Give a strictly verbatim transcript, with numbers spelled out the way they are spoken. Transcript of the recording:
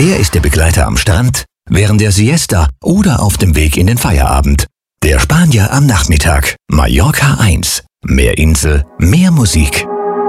Er ist der Begleiter am Strand, während der Siesta oder auf dem Weg in den Feierabend. Der Spanier am Nachmittag. Mallorca eins. Mehr Insel, mehr Musik.